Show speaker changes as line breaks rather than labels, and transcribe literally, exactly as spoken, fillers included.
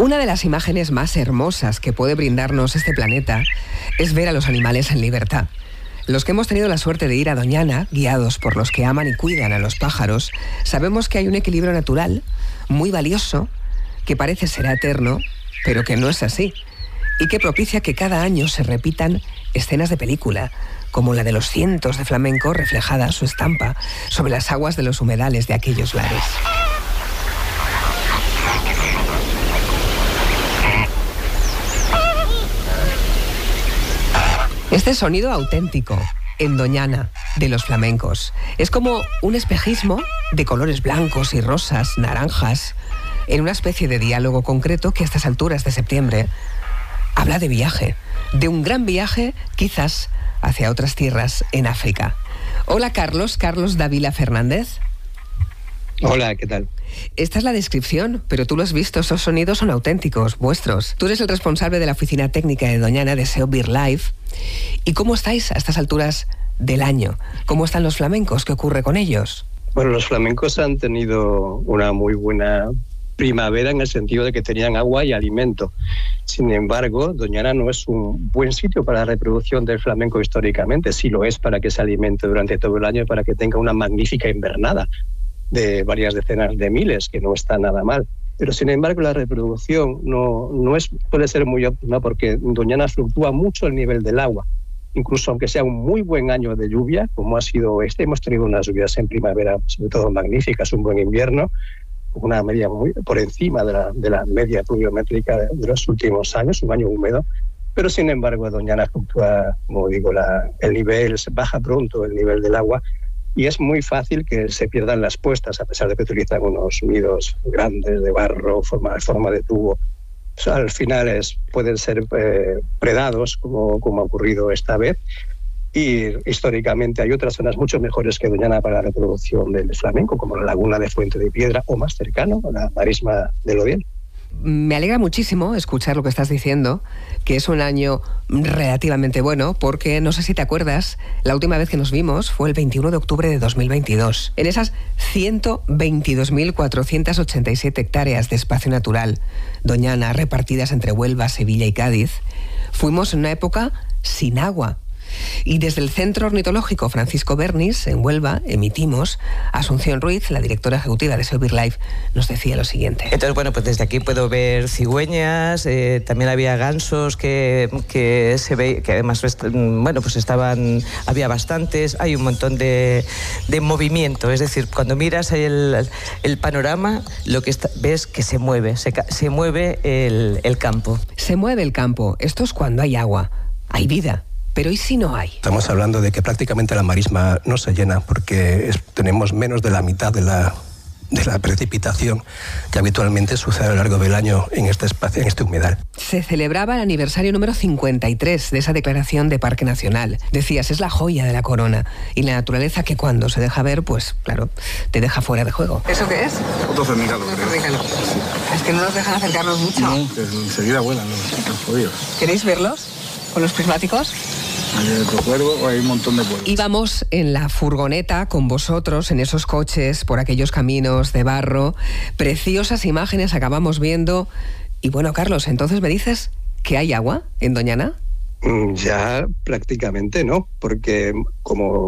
Una de las imágenes más hermosas que puede brindarnos este planeta es ver a los animales en libertad. Los que hemos tenido la suerte de ir a Doñana, guiados por los que aman y cuidan a los pájaros, sabemos que hay un equilibrio natural muy valioso, que parece ser eterno, pero que no es así, y que propicia que cada año se repitan escenas de película, como la de los cientos de flamencos reflejada su estampa sobre las aguas de los humedales de aquellos lares. Este sonido auténtico, en Doñana, de los flamencos, es como un espejismo de colores blancos y rosas, naranjas, en una especie de diálogo concreto que a estas alturas de septiembre habla de viaje, de un gran viaje, quizás, hacia otras tierras en África. Hola, Carlos, Carlos Dávila Fernández.
Hola, ¿qué tal?
Esta es la descripción, pero tú lo has visto, esos sonidos son auténticos, vuestros. Tú eres el responsable de la oficina técnica de Doñana, de SEO BirdLife. ¿Y cómo estáis a estas alturas del año? ¿Cómo están los flamencos? ¿Qué ocurre con ellos?
Bueno, los flamencos han tenido una muy buena primavera en el sentido de que tenían agua y alimento. Sin embargo, Doñana no es un buen sitio para la reproducción del flamenco históricamente. Sí lo es para que se alimente durante todo el año y para que tenga una magnífica invernada de varias decenas de miles, que no está nada mal. Pero sin embargo la reproducción no, no es, puede ser muy óptima porque en Doñana fluctúa mucho el nivel del agua. Incluso aunque sea un muy buen año de lluvia, como ha sido este, hemos tenido unas lluvias en primavera sobre todo magníficas, un buen invierno, una media muy por encima de la, de la media pluviométrica de, de los últimos años, un año húmedo. Pero sin embargo Doñana fluctúa, como digo, la, el nivel, baja pronto el nivel del agua, y es muy fácil que se pierdan las puestas, a pesar de que utilizan unos nidos grandes de barro, forma, forma de tubo. O sea, al final es, pueden ser eh, predados, como, como ha ocurrido esta vez. Y históricamente hay otras zonas mucho mejores que Doñana para la reproducción del flamenco, como la laguna de Fuente de Piedra, o más cercano, la marisma del Odiel.
Me alegra muchísimo escuchar lo que estás diciendo, que es un año relativamente bueno, porque no sé si te acuerdas, la última vez que nos vimos fue el veintiuno de octubre de dos mil veintidós. En esas ciento veintidós mil cuatrocientas ochenta y siete hectáreas de espacio natural, Doñana, repartidas entre Huelva, Sevilla y Cádiz, fuimos en una época sin agua. Y desde el Centro Ornitológico Francisco Bernis, en Huelva, emitimos. Asunción Ruiz, la directora ejecutiva de SEO BirdLife, nos decía lo siguiente.
Entonces, bueno, pues desde aquí puedo ver cigüeñas, eh, también había gansos que, que se ve, que además, bueno, pues estaban, había bastantes, hay un montón de, de movimiento, es decir, cuando miras el, el panorama, lo que está, ves que se mueve, se, se mueve el, el campo.
Se mueve el campo, esto es cuando hay agua, hay vida. Pero ¿y si no hay?
Estamos hablando de que prácticamente la marisma no se llena porque es, tenemos menos de la mitad de la, de la precipitación que habitualmente sucede a lo largo del año en este espacio, en este humedal.
Se celebraba el aniversario número cincuenta y tres de esa declaración de Parque Nacional. Decías, es la joya de la corona y la naturaleza que cuando se deja ver, pues claro, te deja fuera de juego. ¿Eso qué es?
Otro cernícalo.
Otro cernícalo. Es que no nos dejan acercarnos mucho.
No, que enseguida vuelan los jodidos.
¿Queréis verlos? ¿Con los prismáticos?
Hay otro cuervo, hay un montón de cuervos.
Íbamos en la furgoneta con vosotros, en esos coches, por aquellos caminos de barro. Preciosas imágenes acabamos viendo. Y bueno, Carlos, entonces me dices que hay agua en Doñana.
Ya prácticamente no, porque como